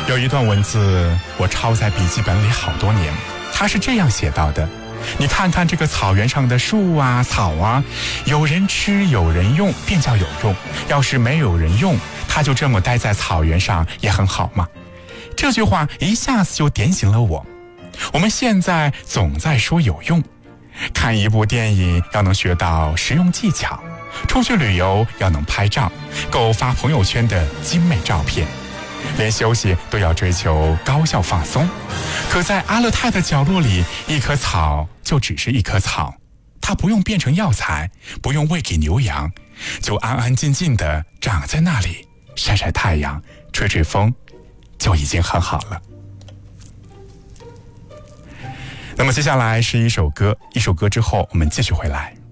有一段文字我抄在笔记本里好多年，它是这样写到的：你看看这个草原上的树啊草啊，有人吃有人用便叫有用，要是没有人用，它就这么待在草原上也很好嘛。这句话一下子就点醒了我。我们现在总在说有用，看一部电影要能学到实用技巧，出去旅游要能拍照，够发朋友圈的精美照片，连休息都要追求高效放松。可在阿勒泰的角落里，一棵草就只是一棵草，它不用变成药材，不用喂给牛羊，就安安静静地长在那里，晒晒太阳，吹吹风，就已经很好了。那么接下来是一首歌之后我们继续回来。